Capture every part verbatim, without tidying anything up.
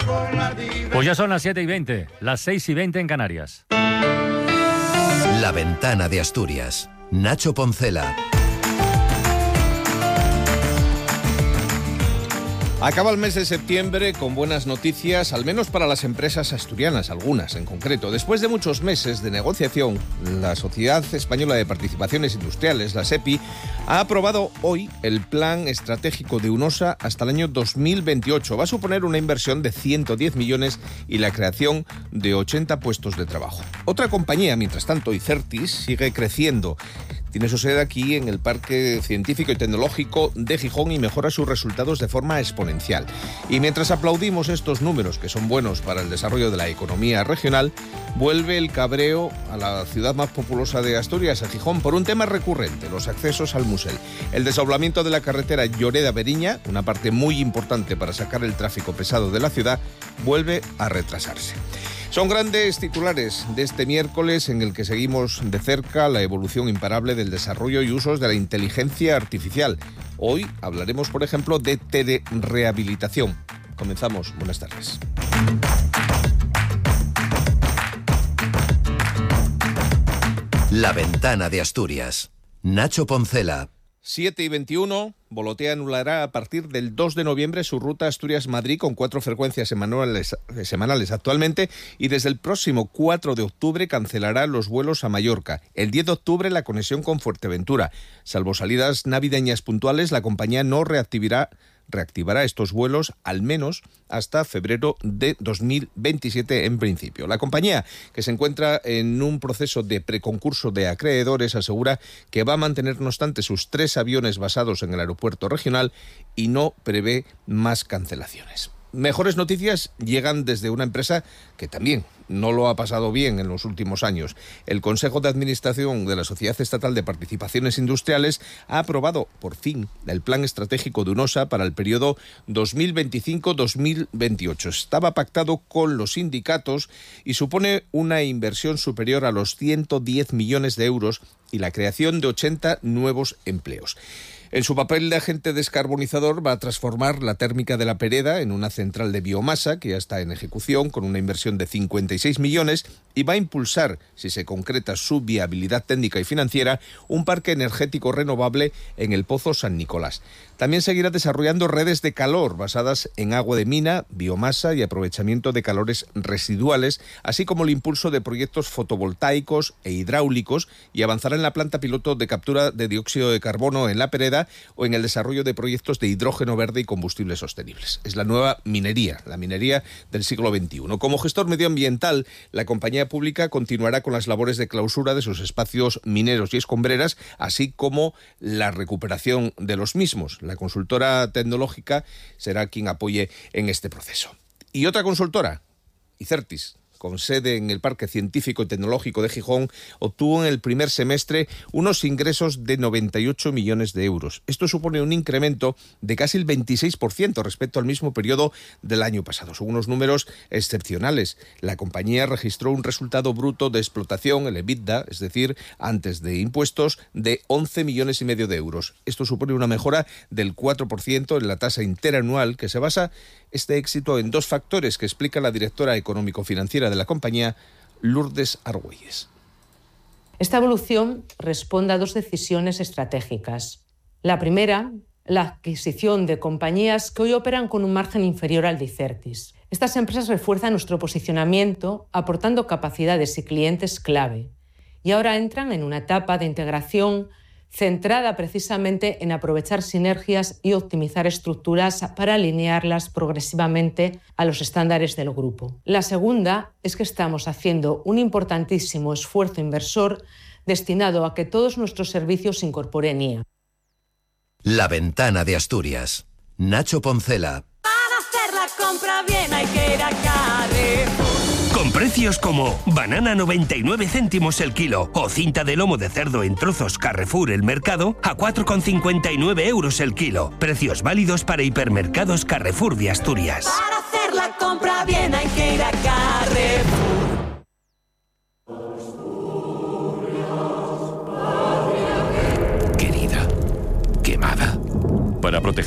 Pues ya son las siete y veinte, las seis y veinte en Canarias. La Ventana de Asturias. Nacho Poncela. Acaba el mes de septiembre con buenas noticias, al menos para las empresas asturianas, algunas en concreto. Después de muchos meses de negociación, la Sociedad Española de Participaciones Industriales, la SEPI, ha aprobado hoy el plan estratégico de UNOSA hasta el año dos mil veintiocho. Va a suponer una inversión de ciento diez millones y la creación de ochenta puestos de trabajo. Otra compañía, mientras tanto, Icertis, sigue creciendo. Tiene su sede aquí en el Parque Científico y Tecnológico de Gijón y mejora sus resultados de forma exponencial. Y mientras aplaudimos estos números, que son buenos para el desarrollo de la economía regional, vuelve el cabreo a la ciudad más populosa de Asturias, a Gijón, por un tema recurrente: los accesos al Musel. El desdoblamiento de la carretera Lloreda-Beriña, una parte muy importante para sacar el tráfico pesado de la ciudad, vuelve a retrasarse. Son grandes titulares de este miércoles en el que seguimos de cerca la evolución imparable del desarrollo y usos de la inteligencia artificial. Hoy hablaremos, por ejemplo, de telerehabilitación. Comenzamos. Buenas tardes. La Ventana de Asturias. Nacho Poncela. siete y veintiuno, Volotea anulará a partir del dos de noviembre su ruta Asturias-Madrid con cuatro frecuencias semanales, semanales actualmente, y desde el próximo cuatro de octubre cancelará los vuelos a Mallorca. El diez de octubre la conexión con Fuerteventura. Salvo salidas navideñas puntuales, la compañía no reactivará reactivará estos vuelos al menos hasta febrero de dos mil veintisiete en principio. La compañía, que se encuentra en un proceso de preconcurso de acreedores, asegura que va a mantener, no obstante, sus tres aviones basados en el aeropuerto regional y no prevé más cancelaciones. Mejores noticias llegan desde una empresa que también no lo ha pasado bien en los últimos años. El Consejo de Administración de la Sociedad Estatal de Participaciones Industriales ha aprobado, por fin, el plan estratégico de UNOSA para el periodo dos mil veinticinco a dos mil veintiocho. Estaba pactado con los sindicatos y supone una inversión superior a los ciento diez millones de euros y la creación de ochenta nuevos empleos. En su papel de agente descarbonizador va a transformar la térmica de la Pereda en una central de biomasa que ya está en ejecución con una inversión de cincuenta y seis millones y va a impulsar, si se concreta su viabilidad técnica y financiera, un parque energético renovable en el Pozo San Nicolás. También seguirá desarrollando redes de calor basadas en agua de mina, biomasa y aprovechamiento de calores residuales, así como el impulso de proyectos fotovoltaicos e hidráulicos, y avanzará en la planta piloto de captura de dióxido de carbono en la Pereda o en el desarrollo de proyectos de hidrógeno verde y combustibles sostenibles. Es la nueva minería, la minería del siglo veintiuno. Como gestor medioambiental, la compañía pública continuará con las labores de clausura de sus espacios mineros y escombreras, así como la recuperación de los mismos. La consultora tecnológica será quien apoye en este proceso. Y otra consultora, Icertis, con sede en el Parque Científico y Tecnológico de Gijón, obtuvo en el primer semestre unos ingresos de noventa y ocho millones de euros. Esto supone un incremento de casi el veintiséis por ciento respecto al mismo periodo del año pasado. Son unos números excepcionales. La compañía registró un resultado bruto de explotación, el EBITDA, es decir, antes de impuestos, de once millones y medio de euros. Esto supone una mejora del cuatro por ciento en la tasa interanual, que se basa este éxito en dos factores que explica la directora económico-financiera de la compañía, Lourdes Argüelles. Esta evolución responde a dos decisiones estratégicas. La primera, la adquisición de compañías que hoy operan con un margen inferior al de Icertis. Estas empresas refuerzan nuestro posicionamiento, aportando capacidades y clientes clave, y ahora entran en una etapa de integración centrada precisamente en aprovechar sinergias y optimizar estructuras para alinearlas progresivamente a los estándares del grupo. La segunda es que estamos haciendo un importantísimo esfuerzo inversor destinado a que todos nuestros servicios se incorporen I A. La Ventana de Asturias. Nacho Poncela. Para hacer la compra bien hay que ir a Carrefour. Con precios como banana noventa y nueve céntimos el kilo o cinta de lomo de cerdo en trozos Carrefour El Mercado a cuatro con cincuenta y nueve euros el kilo. Precios válidos para hipermercados Carrefour de Asturias. Para hacer la compra bien hay que ir a Carrefour. Querida, quemada. Para proteger nuestro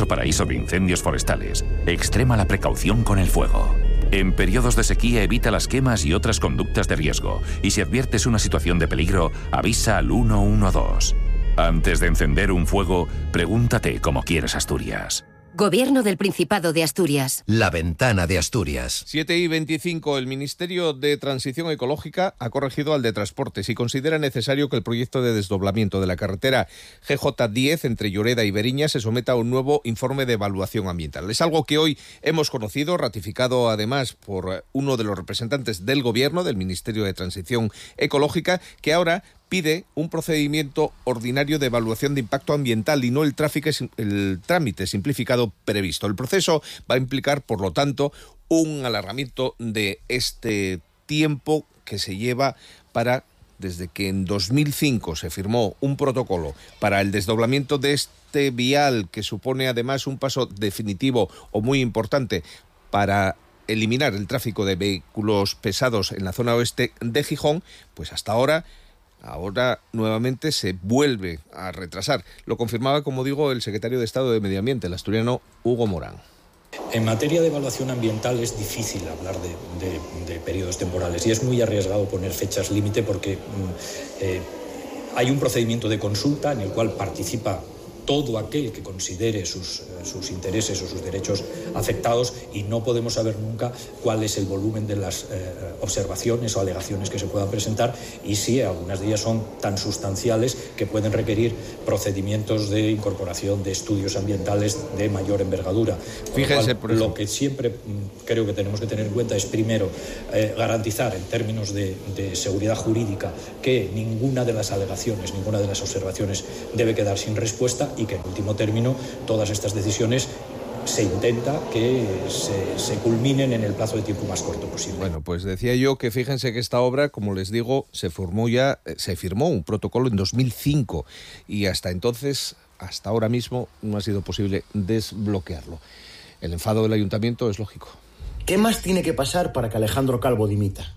maravilloso paraíso de incendios forestales. Extrema la precaución con el fuego. En periodos de sequía evita las quemas y otras conductas de riesgo. Y si adviertes una situación de peligro, avisa al uno uno dos. Antes de encender un fuego, pregúntate cómo quieres Asturias. Gobierno del Principado de Asturias. La Ventana de Asturias. siete y veinticinco. El Ministerio de Transición Ecológica ha corregido al de Transportes y considera necesario que el proyecto de desdoblamiento de la carretera G J diez entre Lloreda y Beriña se someta a un nuevo informe de evaluación ambiental. Es algo que hoy hemos conocido, ratificado además por uno de los representantes del Gobierno, del Ministerio de Transición Ecológica, que ahora pide un procedimiento ordinario de evaluación de impacto ambiental y no el, tráfico, el trámite simplificado previsto. El proceso va a implicar, por lo tanto, un alargamiento de este tiempo que se lleva para, desde que en dos mil cinco se firmó un protocolo para el desdoblamiento de este vial, que supone además un paso definitivo o muy importante para eliminar el tráfico de vehículos pesados en la zona oeste de Gijón, pues hasta ahora... Ahora nuevamente se vuelve a retrasar. Lo confirmaba, como digo, el secretario de Estado de Medio Ambiente, el asturiano Hugo Morán. En materia de evaluación ambiental es difícil hablar de, de, de periodos temporales y es muy arriesgado poner fechas límite porque eh, hay un procedimiento de consulta en el cual participa todo aquel que considere sus, sus intereses o sus derechos afectados y no podemos saber nunca cuál es el volumen de las eh, observaciones o alegaciones que se puedan presentar y si algunas de ellas son tan sustanciales que pueden requerir procedimientos de incorporación de estudios ambientales de mayor envergadura. Fíjense, por ejemplo, lo que siempre creo que tenemos que tener en cuenta es primero eh, garantizar en términos de, de seguridad jurídica que ninguna de las alegaciones, ninguna de las observaciones debe quedar sin respuesta y que en último término todas estas decisiones se intenta que se, se culminen en el plazo de tiempo más corto posible. Bueno, pues decía yo que fíjense que esta obra, como les digo, se formó ya, se firmó un protocolo en dos mil cinco y hasta entonces, hasta ahora mismo, no ha sido posible desbloquearlo. El enfado del ayuntamiento es lógico. ¿Qué más tiene que pasar para que Alejandro Calvo dimita?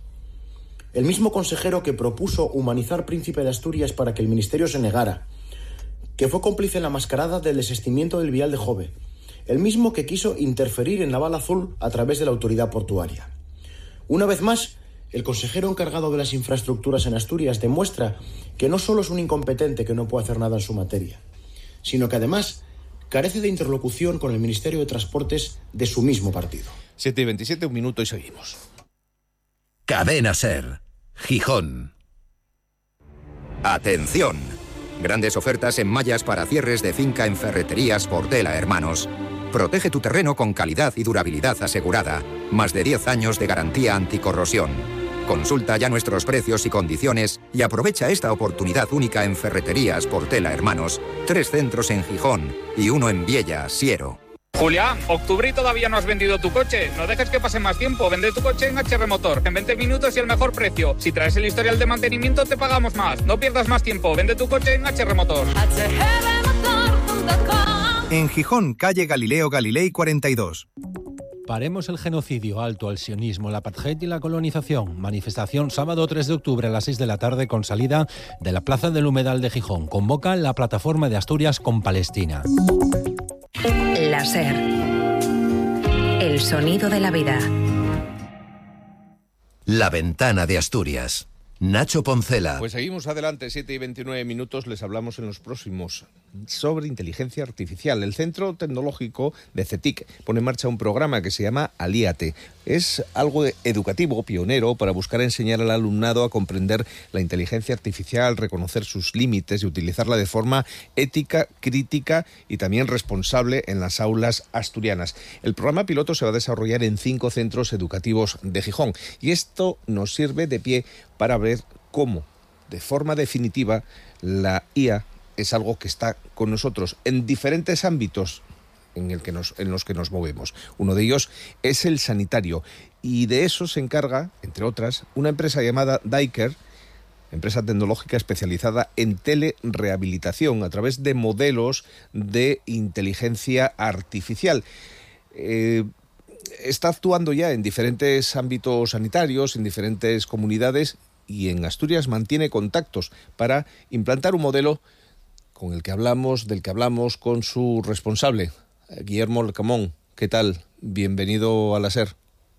El mismo consejero que propuso humanizar Príncipe de Asturias para que el ministerio se negara, que fue cómplice en la mascarada del desistimiento del vial de Jove, el mismo que quiso interferir en la bala azul a través de la autoridad portuaria. Una vez más, el consejero encargado de las infraestructuras en Asturias demuestra que no solo es un incompetente que no puede hacer nada en su materia, sino que además carece de interlocución con el Ministerio de Transportes de su mismo partido. siete y veintisiete, un minuto y seguimos. Cadena SER, Gijón. Atención. Grandes ofertas en mallas para cierres de finca en Ferreterías Portela Hermanos. Protege tu terreno con calidad y durabilidad asegurada. Más de diez años de garantía anticorrosión. Consulta ya nuestros precios y condiciones y aprovecha esta oportunidad única en Ferreterías Portela Hermanos. Tres centros en Gijón y uno en Viella, Siero. Julián, octubre y todavía no has vendido tu coche. No dejes que pase más tiempo. Vende tu coche en H R Motor. En veinte minutos y el mejor precio. Si traes el historial de mantenimiento te pagamos más. No pierdas más tiempo. Vende tu coche en H R Motor. H R motor punto com. En Gijón, calle Galileo Galilei cuarenta y dos. Paremos el genocidio, alto al sionismo, la apartheid y la colonización. Manifestación sábado tres de octubre a las seis de la tarde con salida de la Plaza del Humedal de Gijón. Convoca la Plataforma de Asturias con Palestina. La SER. El sonido de la vida. La Ventana de Asturias. Nacho Poncela. Pues seguimos adelante, siete y veintinueve minutos, les hablamos en los próximos sobre inteligencia artificial. El Centro Tecnológico de CETIC pone en marcha un programa que se llama Alíate. Es algo educativo, pionero, para buscar enseñar al alumnado a comprender la inteligencia artificial, reconocer sus límites y utilizarla de forma ética, crítica y también responsable en las aulas asturianas. El programa piloto se va a desarrollar en cinco centros educativos de Gijón y esto nos sirve de pie para ver cómo, de forma definitiva, la I A es algo que está con nosotros en diferentes ámbitos en, el que nos, en los que nos movemos. Uno de ellos es el sanitario y de eso se encarga, entre otras, una empresa llamada Daiker, empresa tecnológica especializada en telerehabilitación a través de modelos de inteligencia artificial. Eh, está actuando ya en diferentes ámbitos sanitarios, en diferentes comunidades y en Asturias mantiene contactos para implantar un modelo con el que hablamos, del que hablamos con su responsable. Guillermo Lecamón, ¿qué tal? Bienvenido a la SER.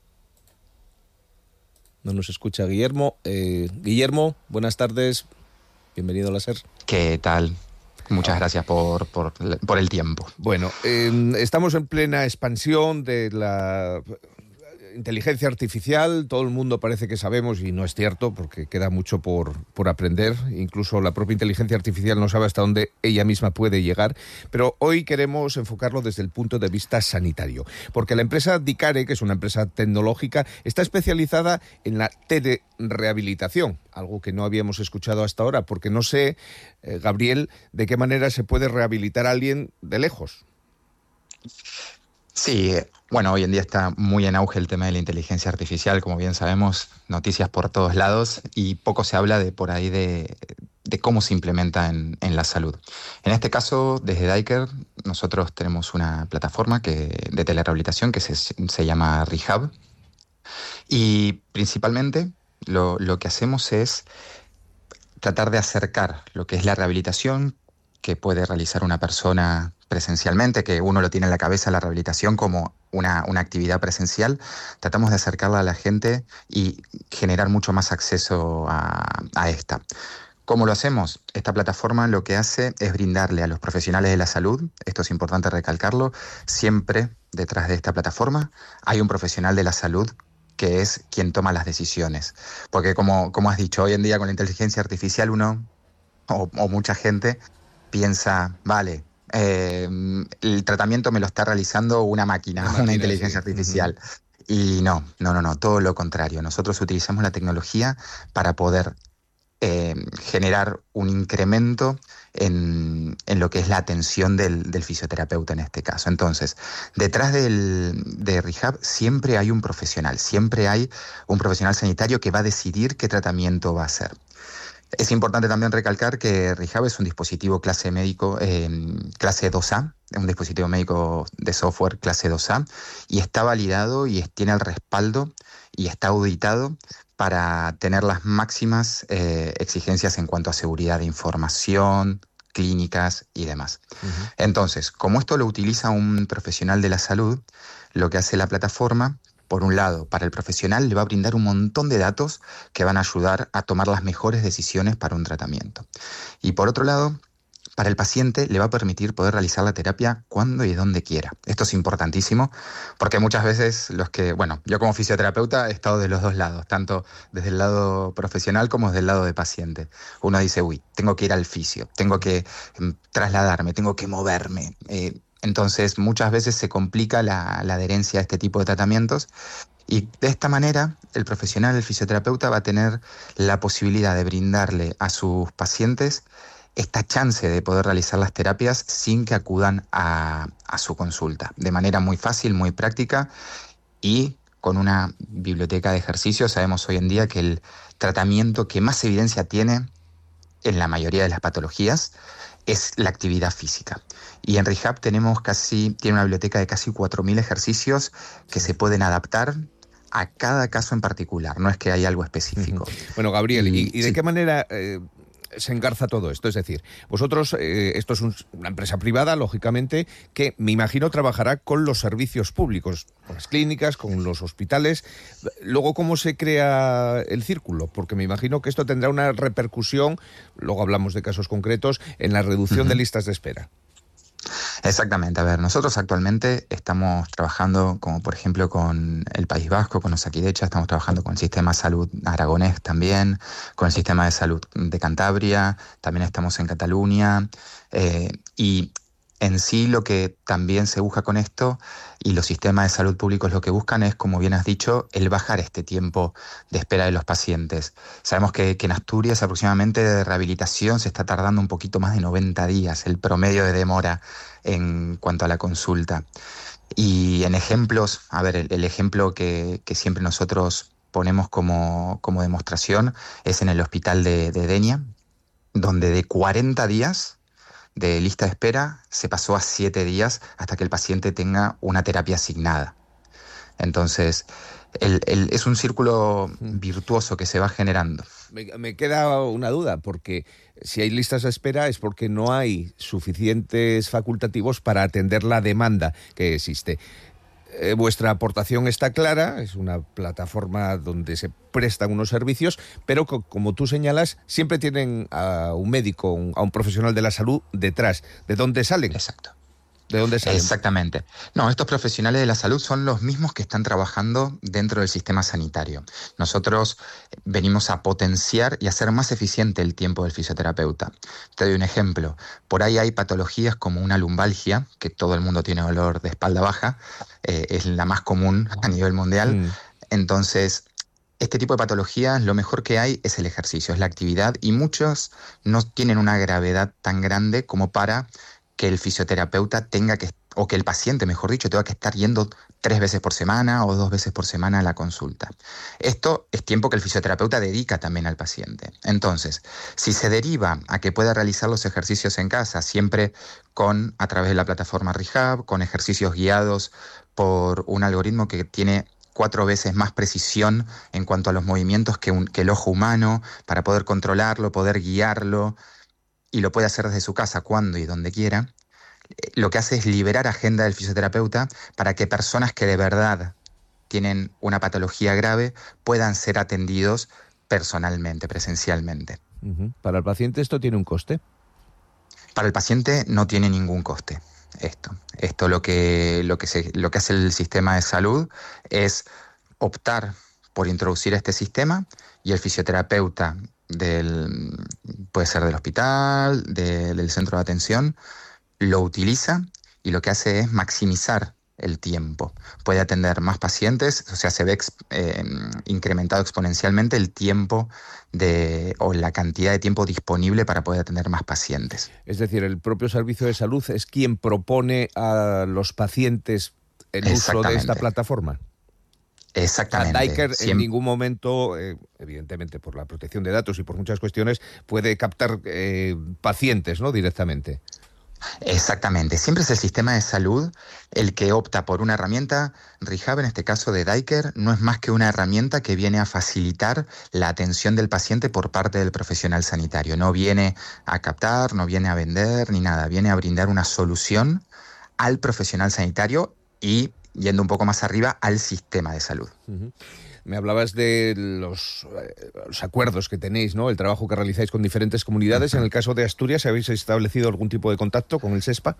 No nos escucha Guillermo. Eh, Guillermo, buenas tardes. Bienvenido a la SER. ¿Qué tal? Muchas gracias por, por, por el tiempo. Bueno, eh, estamos en plena expansión de la inteligencia artificial. Todo el mundo parece que sabemos, y no es cierto, porque queda mucho por, por aprender. Incluso la propia inteligencia artificial no sabe hasta dónde ella misma puede llegar. Pero hoy queremos enfocarlo desde el punto de vista sanitario, porque la empresa Dicare, que es una empresa tecnológica, está especializada en la telerehabilitación, algo que no habíamos escuchado hasta ahora, porque no sé, eh, Gabriel, de qué manera se puede rehabilitar a alguien de lejos. Sí, bueno, hoy en día está muy en auge el tema de la inteligencia artificial, como bien sabemos, noticias por todos lados, y poco se habla de por ahí de, de cómo se implementa en, en la salud. En este caso, desde Dicare, nosotros tenemos una plataforma que, de telerehabilitación que se, se llama Rehab, y principalmente lo, lo que hacemos es tratar de acercar lo que es la rehabilitación que puede realizar una persona presencialmente, que uno lo tiene en la cabeza, la rehabilitación como una, una actividad presencial. Tratamos de acercarla a la gente y generar mucho más acceso a, a esta. ¿Cómo lo hacemos? Esta plataforma lo que hace es brindarle a los profesionales de la salud, esto es importante recalcarlo, siempre detrás de esta plataforma hay un profesional de la salud que es quien toma las decisiones. Porque como, como has dicho, hoy en día con la inteligencia artificial uno, o, o mucha gente, piensa, vale, eh, el tratamiento me lo está realizando una máquina, una, máquina, una inteligencia sí. artificial. Uh-huh. Y no, no, no, no, todo lo contrario. Nosotros utilizamos la tecnología para poder eh, generar un incremento en, en lo que es la atención del, del fisioterapeuta en este caso. Entonces, detrás del, de Rehab siempre hay un profesional, siempre hay un profesional sanitario que va a decidir qué tratamiento va a hacer. Es importante también recalcar que Rehab es un dispositivo clase médico, eh, clase dos A, un dispositivo médico de software clase dos A, y está validado y tiene el respaldo y está auditado para tener las máximas eh, exigencias en cuanto a seguridad de información, clínicas y demás. Uh-huh. Entonces, como esto lo utiliza un profesional de la salud, lo que hace la plataforma, por un lado, para el profesional le va a brindar un montón de datos que van a ayudar a tomar las mejores decisiones para un tratamiento. Y por otro lado, para el paciente le va a permitir poder realizar la terapia cuando y donde quiera. Esto es importantísimo porque muchas veces los que, bueno, yo como fisioterapeuta he estado de los dos lados, tanto desde el lado profesional como desde el lado de paciente. Uno dice, uy, tengo que ir al fisio, tengo que eh, trasladarme, tengo que moverme, eh, Entonces, muchas veces se complica la, la adherencia a este tipo de tratamientos y de esta manera el profesional, el fisioterapeuta, va a tener la posibilidad de brindarle a sus pacientes esta chance de poder realizar las terapias sin que acudan a, a su consulta, de manera muy fácil, muy práctica y con una biblioteca de ejercicios. Sabemos hoy en día que el tratamiento que más evidencia tiene en la mayoría de las patologías es la actividad física. Y en Rehab tenemos casi, tiene una biblioteca de casi cuatro mil ejercicios que se pueden adaptar a cada caso en particular, no es que hay algo específico. Bueno, Gabriel, ¿y, y de sí. qué manera eh, se engarza todo esto? Es decir, vosotros, eh, esto es un, una empresa privada, lógicamente, que me imagino trabajará con los servicios públicos, con las clínicas, con los hospitales. Luego, ¿cómo se crea el círculo? Porque me imagino que esto tendrá una repercusión, luego hablamos de casos concretos, en la reducción uh-huh. de listas de espera. Exactamente, a ver, nosotros actualmente estamos trabajando, como por ejemplo con el País Vasco, con Osakidecha, estamos trabajando con el Sistema de Salud Aragonés también, con el Sistema de Salud de Cantabria, también estamos en Cataluña, eh, y en sí lo que también se busca con esto, y los sistemas de salud públicos lo que buscan es, como bien has dicho, el bajar este tiempo de espera de los pacientes. Sabemos que, que en Asturias aproximadamente de rehabilitación se está tardando un poquito más de noventa días, el promedio de demora en cuanto a la consulta. Y en ejemplos, a ver, el, el ejemplo que, que siempre nosotros ponemos como, como demostración es en el hospital de, de Denia, donde de cuarenta días de lista de espera se pasó a siete días hasta que el paciente tenga una terapia asignada. Entonces, el, el, es un círculo virtuoso que se va generando. Me, me queda una duda, porque si hay listas de espera es porque no hay suficientes facultativos para atender la demanda que existe. Eh, vuestra aportación está clara, es una plataforma donde se prestan unos servicios, pero co- como tú señalas, siempre tienen a un médico, un, a un profesional de la salud detrás. ¿De dónde salen? Exacto. ¿De dónde salen? Exactamente. No, estos profesionales de la salud son los mismos que están trabajando dentro del sistema sanitario. Nosotros venimos a potenciar y hacer más eficiente el tiempo del fisioterapeuta. Te doy un ejemplo. Por ahí hay patologías como una lumbalgia, que todo el mundo tiene dolor de espalda baja, eh, es la más común a nivel mundial. Mm. Entonces, este tipo de patologías, lo mejor que hay es el ejercicio, es la actividad, y muchos no tienen una gravedad tan grande como para que el fisioterapeuta tenga que, o que el paciente, mejor dicho, tenga que estar yendo tres veces por semana o dos veces por semana a la consulta. Esto es tiempo que el fisioterapeuta dedica también al paciente. Entonces, si se deriva a que pueda realizar los ejercicios en casa, siempre con, a través de la plataforma Rehab, con ejercicios guiados por un algoritmo que tiene cuatro veces más precisión en cuanto a los movimientos que, un, que el ojo humano, para poder controlarlo, poder guiarlo, y lo puede hacer desde su casa cuando y donde quiera, lo que hace es liberar agenda del fisioterapeuta para que personas que de verdad tienen una patología grave puedan ser atendidos personalmente, presencialmente. Uh-huh. ¿Para el paciente esto tiene un coste? Para el paciente no tiene ningún coste. Esto, esto lo que, lo que se, lo que hace el sistema de salud es optar por introducir este sistema, y el fisioterapeuta del, puede ser del hospital, de, del centro de atención, lo utiliza y lo que hace es maximizar el tiempo. Puede atender más pacientes, o sea, se ve eh, incrementado exponencialmente el tiempo de, o la cantidad de tiempo disponible para poder atender más pacientes. Es decir, el propio servicio de salud es quien propone a los pacientes el uso de esta plataforma. Exactamente. A Daiker en ningún momento, eh, evidentemente por la protección de datos y por muchas cuestiones, puede captar eh, pacientes, ¿no?, directamente. Exactamente. Siempre es el sistema de salud el que opta por una herramienta. Rehab, en este caso de Daiker, no es más que una herramienta que viene a facilitar la atención del paciente por parte del profesional sanitario. No viene a captar, no viene a vender ni nada. Viene a brindar una solución al profesional sanitario y, yendo un poco más arriba, al sistema de salud. Uh-huh. Me hablabas de los, eh, los acuerdos que tenéis, ¿no?, el trabajo que realizáis con diferentes comunidades. Uh-huh. En el caso de Asturias, ¿habéis establecido algún tipo de contacto con el SESPA?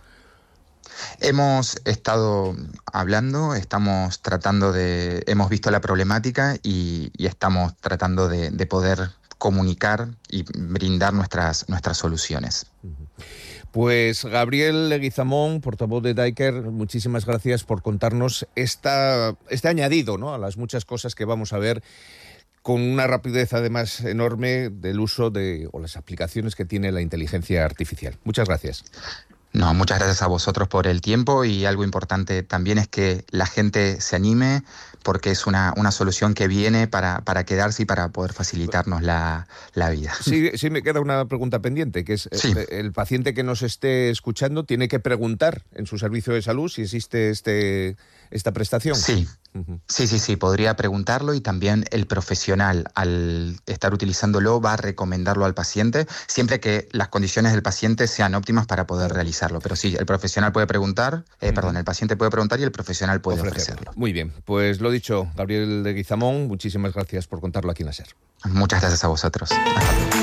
Hemos estado hablando, estamos tratando de... Hemos visto la problemática y, y estamos tratando de, de poder comunicar y brindar nuestras, nuestras soluciones. Uh-huh. Pues Gabriel Leguizamón, portavoz de Daiker, muchísimas gracias por contarnos esta, este añadido, ¿no?, a las muchas cosas que vamos a ver, con una rapidez además enorme del uso de o las aplicaciones que tiene la inteligencia artificial. Muchas gracias. No, muchas gracias a vosotros por el tiempo, y algo importante también es que la gente se anime, porque es una, una solución que viene para, para quedarse y para poder facilitarnos la, la vida. Sí, sí, me queda una pregunta pendiente, que es sí. el, el paciente que nos esté escuchando tiene que preguntar en su servicio de salud si existe este esta prestación. Sí, uh-huh. sí, sí, sí, podría preguntarlo, y también el profesional, al estar utilizándolo, va a recomendarlo al paciente, siempre que las condiciones del paciente sean óptimas para poder realizarlo. Pero sí, el profesional puede preguntar, eh, uh-huh. perdón, el paciente puede preguntar y el profesional puede ofrecerlo. ofrecerlo. Muy bien, pues lo dicho, Gabriel Leguizamón, muchísimas gracias por contarlo aquí en la SER. Muchas gracias a vosotros. Hasta luego.